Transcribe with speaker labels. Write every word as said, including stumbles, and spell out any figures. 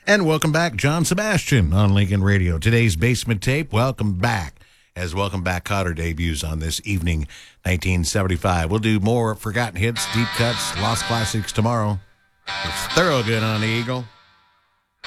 Speaker 1: And welcome back, John Sebastian on Lincoln Radio. Today's Basement Tape, welcome back. As Welcome Back Kotter debuts on this evening, nineteen seventy-five. We'll do more forgotten hits, deep cuts, lost classics tomorrow. It's Thorogood on the Eagle.